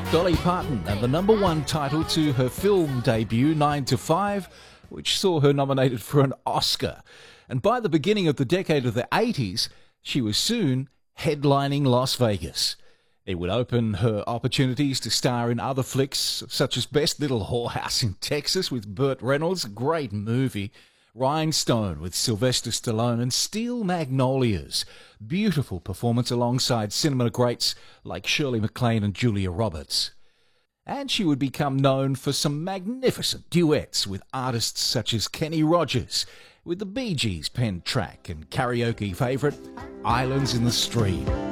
Dolly Parton and the #1 title to her film debut, 9 to 5, which saw her nominated for an Oscar. And by the beginning of the decade of the 80s, she was soon headlining Las Vegas. It would open her opportunities to star in other flicks, such as Best Little Whorehouse in Texas with Burt Reynolds, a great movie, Rhinestone with Sylvester Stallone, and Steel Magnolias, beautiful performance alongside cinema greats like Shirley MacLaine and Julia Roberts. And she would become known for some magnificent duets with artists such as Kenny Rogers, with the Bee Gees penned track and karaoke favourite Islands in the Stream.